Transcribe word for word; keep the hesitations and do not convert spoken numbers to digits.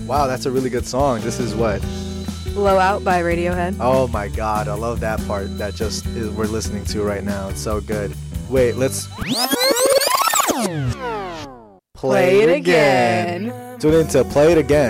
Wow, that's a really good song. This is what? Blow Out by Radiohead. Oh my god, I love that part that just is, we're listening to right now. It's so good. Wait, let's play, Play it again. Tune in to Play It Again.